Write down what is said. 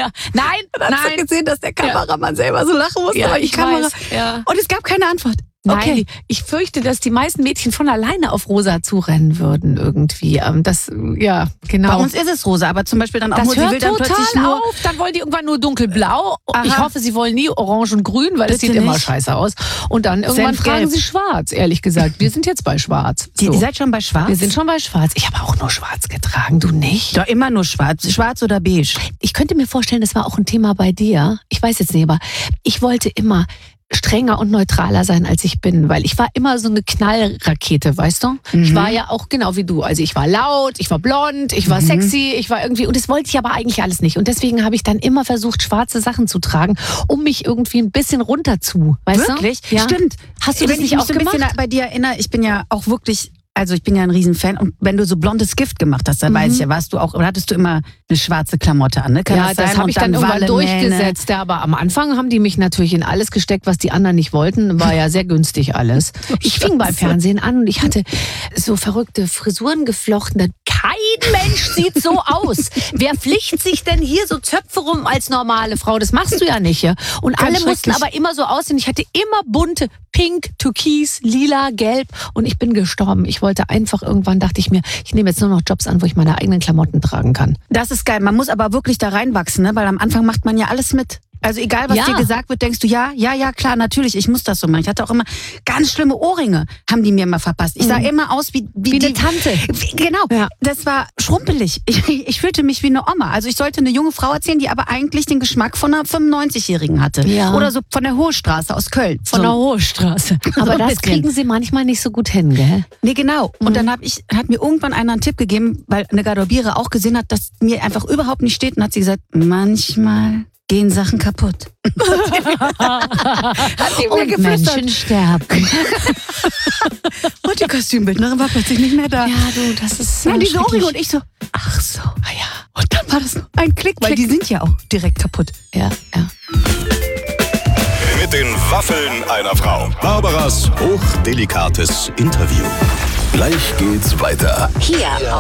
Ja. Nein, Dann hast du gesehen, dass der Kameramann selber so lachen musste, Ja, weil die ich Kamera... weiß, ja. Und es gab keine Antwort. Nein, Okay. ich fürchte, dass die meisten Mädchen von alleine auf rosa zurennen würden irgendwie. Das, ja, genau. Bei uns ist es rosa, aber zum Beispiel dann auch das nur, die will hört dann total plötzlich nur... auf. Dann wollen die irgendwann nur dunkelblau. Aha. Ich hoffe, sie wollen nie orange und grün, weil das Bitte sieht immer nicht. scheiße aus. Und dann irgendwann Senfgelb. tragen sie schwarz, ehrlich gesagt. Wir sind jetzt bei schwarz. Ihr seid schon bei schwarz? Wir sind schon bei schwarz. Ich habe auch nur schwarz getragen, du nicht? Doch immer nur schwarz. Schwarz oder beige? Ich könnte mir vorstellen, das war auch ein Thema bei dir. Ich weiß jetzt nicht, aber ich wollte immer strenger und neutraler sein, als ich bin, weil ich war immer so eine Knallrakete, weißt du? Ich war ja auch genau wie du. Also ich war laut, ich war blond, ich war sexy, ich war irgendwie, und das wollte ich aber eigentlich alles nicht. Und deswegen habe ich dann immer versucht, schwarze Sachen zu tragen, um mich irgendwie ein bisschen runter zu, weißt Wirklich? du? Ja. Stimmt. Hast du das Wenn ich nicht mich auch so ein bisschen gemacht? bei dir erinnere, ich bin ja auch wirklich... Also ich bin ja ein Riesenfan und wenn du so blondes Gift gemacht hast, dann weiß ich ja, warst du auch, oder hattest du immer eine schwarze Klamotte an, ne? Kann Ja, das sein? habe Und ich dann irgendwann Wallemähne. durchgesetzt. Ja, aber am Anfang haben die mich natürlich in alles gesteckt, was die anderen nicht wollten. War ja sehr günstig alles. Ich fing beim Fernsehen an und ich hatte so verrückte Frisuren geflochten. Kein Mensch sieht so aus. Wer flicht sich denn hier so Zöpfe rum als normale Frau? Das machst du ja nicht. Ja? Und Ganz alle mussten schrecklich. aber immer so aussehen. Ich hatte immer bunte, pink, türkis, lila, gelb und ich bin gestorben. Ich wollte einfach, irgendwann dachte ich mir, ich nehme jetzt nur noch Jobs an, wo ich meine eigenen Klamotten tragen kann. Das ist geil. Man muss aber wirklich da reinwachsen, ne? Weil am Anfang macht man ja alles mit. Also egal, was Ja. dir gesagt wird, denkst du, ja, klar, natürlich, ich muss das so machen. Ich hatte auch immer ganz schlimme Ohrringe, haben die mir immer verpasst. Ich sah immer aus wie Wie eine Tante. Genau, Ja. das war schrumpelig. Ich fühlte mich wie eine Oma. Also ich sollte eine junge Frau erzählen, die aber eigentlich den Geschmack von einer 95-Jährigen hatte. Ja. Oder so von der Hohestraße aus Köln. Von der Hohestraße. Aber So ein das bisschen. kriegen sie manchmal nicht so gut hin, gell? Nee, genau. Und dann hat mir irgendwann einer einen Tipp gegeben, weil eine Garderobiere auch gesehen hat, dass mir einfach überhaupt nicht steht. Und hat sie gesagt, manchmal gehen Sachen kaputt. Hat sie mir Und geflüstert. Menschen sterben. Und die Kostümbildnerin war plötzlich nicht mehr da. Ja, du, das ist Nein, diese schrecklich. Ohrringe und ich so, ach so. Ah, ja. Und dann war das nur ein Klick, weil die sind ja auch direkt kaputt. Ja, ja. Mit den Waffeln einer Frau. Barbaras hochdelikates Interview. Gleich geht's weiter. Hier